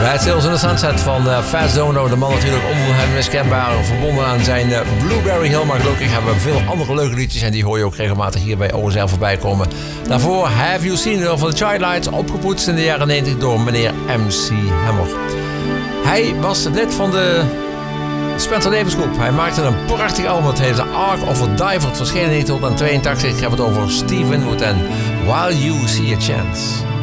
Sales in the Sunset van Fats Domino. De man natuurlijk onmiskenbaar verbonden aan zijn Blueberry Hill. Maar gelukkig hebben we veel andere leuke liedjes. En die hoor je ook regelmatig hier bij OSL voorbij komen. Daarvoor Have You Seen Her van de Childlights. Opgepoetst in de jaren 90 door meneer MC Hammer. Hij was lid van de Spencer Davis Groep. Hij maakte een prachtig album. Het heet The Ark of a Diver. Het verscheen in 1982. Ik heb het over Steve Winwood en While You See a Chance.